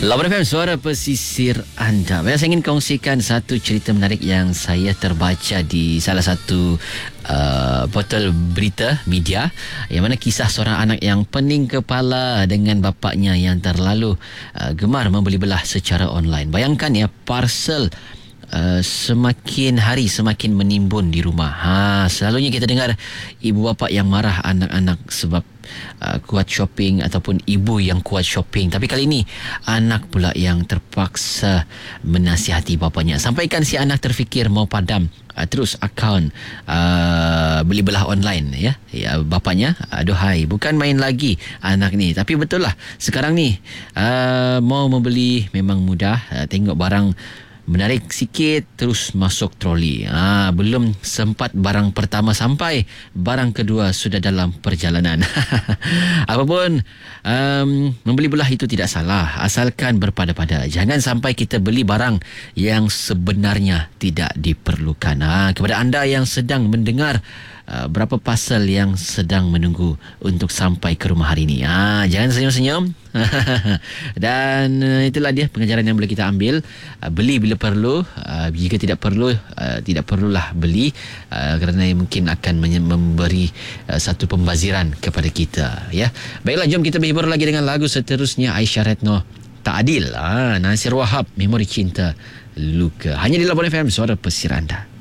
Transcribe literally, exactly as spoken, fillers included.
Lawan F M, suara pesisir anda. Baik, saya ingin kongsikan satu cerita menarik yang saya terbaca di salah satu uh, portal berita media, yang mana kisah seorang anak yang pening kepala dengan bapaknya yang terlalu uh, gemar membeli belah secara online. Bayangkan ya, parcel Uh, semakin hari semakin menimbun di rumah. Ha, selalunya kita dengar ibu bapa yang marah anak-anak sebab uh, kuat shopping ataupun ibu yang kuat shopping. Tapi kali ini anak pula yang terpaksa menasihati bapanya. Sampaikan si anak terfikir mau padam uh, terus akaun uh, beli belah online ya. Ya, bapanya, aduhai, bukan main lagi anak ni. Tapi betul lah, sekarang ni uh, mau membeli memang mudah. Uh, tengok barang menarik sikit terus masuk troli. Ha, belum sempat barang pertama sampai, barang kedua sudah dalam perjalanan. Apapun, um, membeli belah itu tidak salah, asalkan berpada-pada. Jangan sampai kita beli barang yang sebenarnya tidak diperlukan. Ha, kepada anda yang sedang mendengar, Uh, berapa parcel yang sedang menunggu untuk sampai ke rumah hari ini? Ah, jangan senyum-senyum. Dan uh, itulah dia pengajaran yang boleh kita ambil. Uh, beli bila perlu. Uh, jika tidak perlu, uh, tidak perlulah beli. Uh, kerana mungkin akan menye- memberi uh, satu pembaziran kepada kita. Ya, baiklah, jom kita berhibur lagi dengan lagu seterusnya. Aisyah Retno, Tak Adil. Ah, Nasir Wahab, Memori Cinta Luka. Hanya di Labuan F M, suara pesisir anda.